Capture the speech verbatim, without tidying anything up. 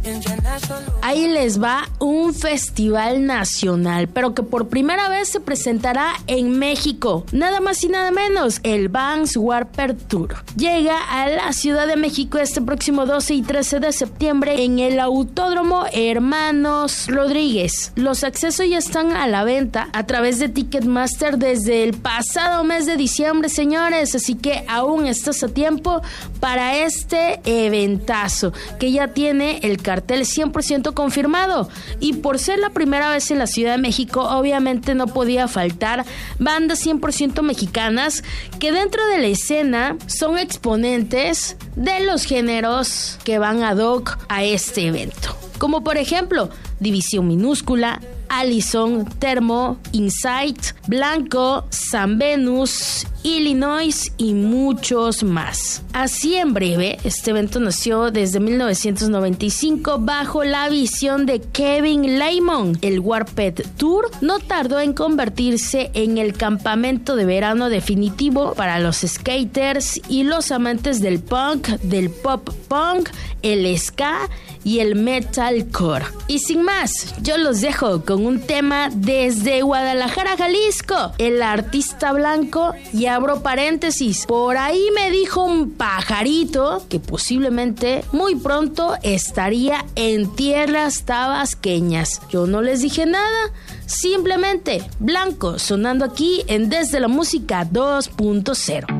Ahí les va un festival nacional, pero que por primera vez se presentará en México. Nada más y nada menos, el Vans Warped Tour. Llega a la Ciudad de México este próximo doce y trece de septiembre en el Autódromo Hermanos Rodríguez. Los accesos ya están a la venta a través de Ticketmaster desde el pasado mes de diciembre, señores, así que aún estás a tiempo para este eventazo que ya tiene el cartel cien por ciento confirmado. Y por ser la primera vez en la Ciudad de México, obviamente no podía faltar bandas cien por ciento mexicanas que dentro de la escena son exponentes de los géneros que van ad hoc a este evento, como por ejemplo División Minúscula, Allison, Termo, Insight, Blanco, San Venus, Illinois y muchos más. Así en breve, este evento nació desde mil novecientos noventa y cinco bajo la visión de Kevin Lymon. El Warped Tour no tardó en convertirse en el campamento de verano definitivo para los skaters y los amantes del punk, del pop punk, el ska y el metalcore. Y sin más, yo los dejo con un tema desde Guadalajara, Jalisco. El artista blanco, y abro paréntesis, por ahí me dijo un pajarito que posiblemente muy pronto estaría en tierras tabasqueñas. Yo no les dije nada, simplemente Blanco sonando aquí en Desde la Música dos punto cero.